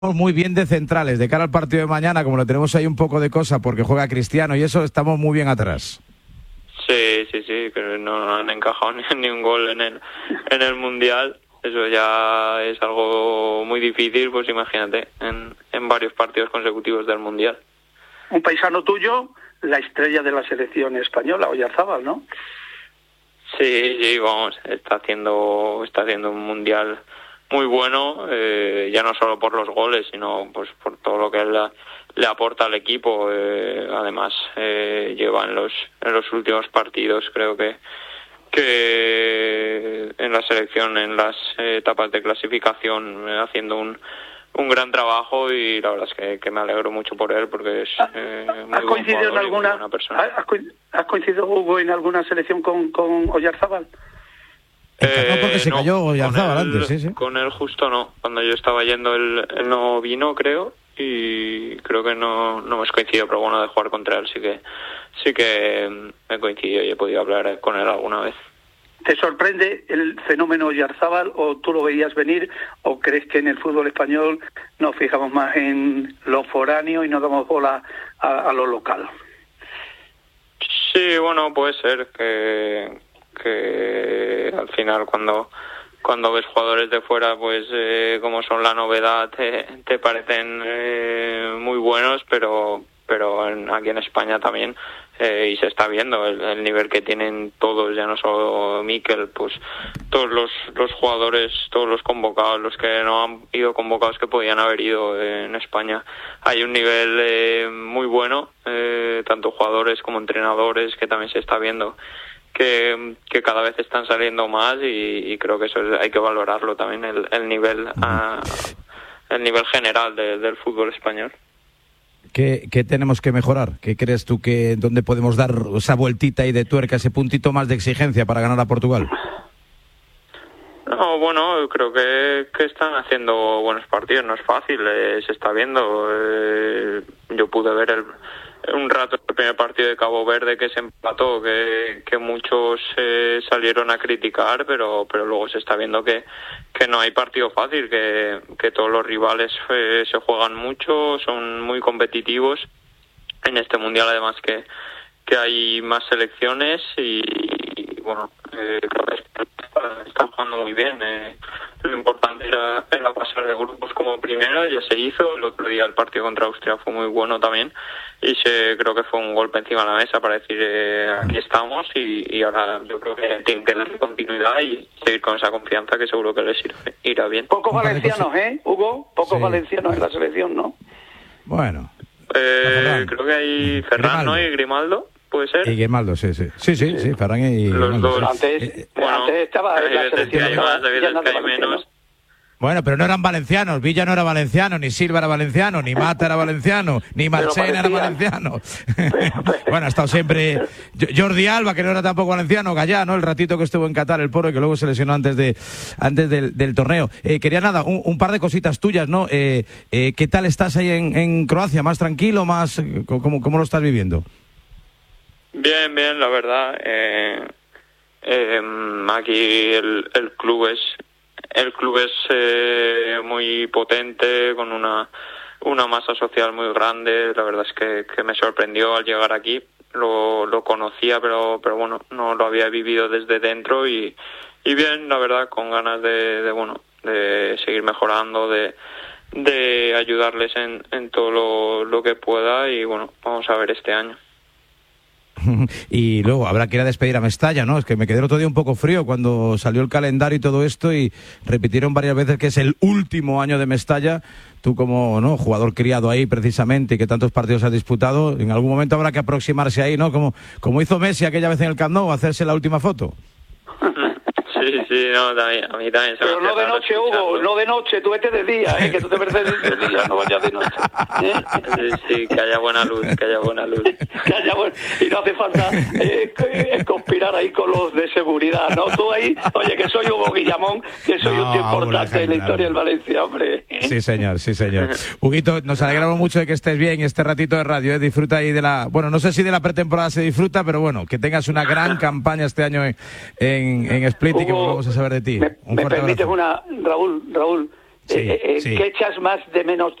muy bien de centrales. De cara al partido de mañana, como lo tenemos ahí un poco de cosa porque juega Cristiano y eso, estamos muy bien atrás. Sí, que no han encajado ni un gol en el Mundial. Eso ya es algo muy difícil, pues imagínate, en varios partidos consecutivos del Mundial. Un paisano tuyo, la estrella de la selección española, Oyarzábal, ¿no? Sí, vamos, está haciendo un Mundial muy bueno, ya no solo por los goles, sino pues por todo lo que él le aporta al equipo. Además, lleva en los últimos partidos, creo que en la selección, en las etapas de clasificación, haciendo un gran trabajo, y la verdad es que me alegro mucho por él, porque es muy buen jugador y muy buena persona. ¿Has coincidido, Hugo, en alguna selección con Oyarzábal? No, porque se cayó Oyarzábal antes, sí. Con él justo no. Cuando yo estaba yendo, él no vino, creo, y creo que no hemos coincidido, pero bueno, de jugar contra él sí que me coincidió y he podido hablar con él alguna vez. ¿Te sorprende el fenómeno Oyarzábal, o tú lo veías venir, o crees que en el fútbol español nos fijamos más en lo foráneo y no damos bola a lo local? Sí, bueno, puede ser que al final cuando ves jugadores de fuera, pues como son la novedad, te parecen muy buenos, pero aquí en España también, y se está viendo el nivel que tienen todos, ya no solo Mikel, pues todos los jugadores, todos los convocados, los que no han ido convocados, que podían haber ido en España. Hay un nivel muy bueno, tanto jugadores como entrenadores, que también se está viendo que cada vez están saliendo más, y creo que eso hay que valorarlo también, el nivel general del fútbol español. ¿Qué tenemos que mejorar? ¿Qué crees tú dónde podemos dar esa vueltita ahí de tuerca, ese puntito más de exigencia para ganar a Portugal? No, bueno, creo que están haciendo buenos partidos, no es fácil, se está viendo. Yo pude ver un rato el primer partido de Cabo Verde, que se empató, que muchos salieron a criticar, pero luego se está viendo que no hay partido fácil, que todos los rivales se juegan mucho, son muy competitivos en este Mundial, además que hay más selecciones, y bueno, creo que están jugando muy bien. Lo importante era pasar de grupos como primera, ya se hizo. El otro día el partido contra Austria fue muy bueno también, y creo que fue un golpe encima de la mesa para decir aquí estamos, y ahora yo creo que tienen que darle continuidad y seguir con esa confianza, que seguro que les irá bien. Pocos valencianos, Hugo? Pocos valencianos en la selección, ¿no? Bueno. Creo que hay Ferran, ¿no? Y Grimaldo. ¿Puede ser? Y Grimaldo, sí, Ferran y los dos. Antes estaba en la selección. Hay menos. Bueno, pero no eran valencianos. Villa no era valenciano, ni Silva era valenciano, ni Mata era valenciano, ni Marchena era valenciano. Bueno, ha estado siempre Jordi Alba, que no era tampoco valenciano, Gallá, ¿no? El ratito que estuvo en Qatar, el pobre, que luego se lesionó antes del torneo. Quería un par de cositas tuyas, ¿no? ¿Qué tal estás ahí en Croacia? ¿Más tranquilo? ¿Más cómo lo estás viviendo? Bien, la verdad. Aquí el club es muy potente, con una masa social muy grande. La verdad es que me sorprendió al llegar aquí. Lo conocía, pero bueno, no lo había vivido desde dentro, y bien, la verdad, con ganas de seguir mejorando, de ayudarles en todo lo que pueda, y bueno, vamos a ver este año. Y luego habrá que ir a despedir a Mestalla, ¿no? Es que me quedé el otro día un poco frío cuando salió el calendario y todo esto, y repitieron varias veces que es el último año de Mestalla. Tú, como jugador criado ahí precisamente, y que tantos partidos has disputado, en algún momento habrá que aproximarse ahí, ¿no? Como hizo Messi aquella vez en el Camp Nou, hacerse la última foto. Sí, no, también, a mí también se me hace. Pero no de noche, Hugo, no de noche, tú vete de día, que tú te mereces de día, no vayas de noche. Sí, que haya buena luz. Y no hace falta conspirar ahí con los de seguridad, ¿no? Tú ahí, oye, que soy Hugo Guillamón, que soy un tío importante en la historia del Valencia, hombre. Sí, señor. Huguito, nos alegramos mucho de que estés bien este ratito de radio, Disfruta ahí no sé si de la pretemporada se disfruta, pero bueno, que tengas una gran campaña este año en Split, y que volvamos a saber de ti. Me permites Raúl, Sí, sí. ¿Qué echas más de menos